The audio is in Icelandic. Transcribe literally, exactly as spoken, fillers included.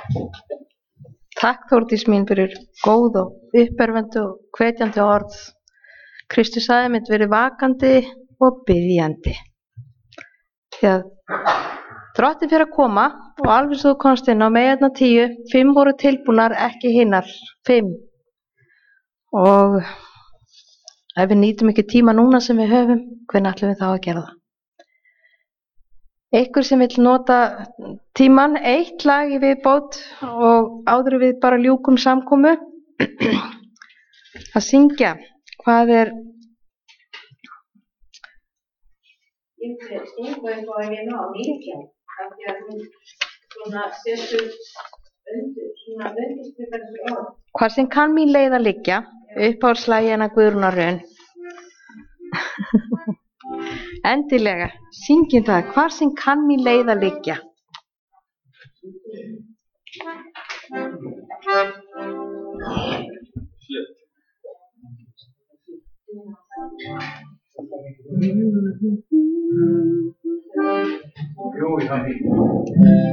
Takk Þórdís mín fyrir góð og uppörvandi og hvetjandi orð. Kristur sagði mynd verið vakandi og biðjandi. Því að Drottinn fyrir að koma og alveg svo þú komst inn á meiðarnar tíu, fimm voru tilbúnar, ekki hinnar, fimm. Og ef við nýtum ekki tíma núna sem við höfum, hvernig ætlum við þá að gera það? Einhver sem vill nota tíman, eitt lag í viðbót og áður við bara ljúkum samkomu að syngja. Hvað er? Ég vil stinga upp á einu á líka, af því að hún svona setur undir, svona undirstrykar þessu orð. Hvar sem kann mín leið að liggja, uppáhaldslagi hennar Guðrúnar Rún. Endilega, syngjum það, hvar sem kann mín leið að liggja. Jú, já.